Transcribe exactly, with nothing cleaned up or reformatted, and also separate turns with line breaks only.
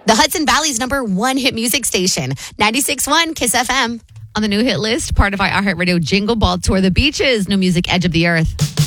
the Hudson Valley's number one hit music station, ninety-six point one Kiss F M.
On the new hit list, part of iHeartRadio Jingle Ball Tour, The Beaches, new music, Edge of the Earth.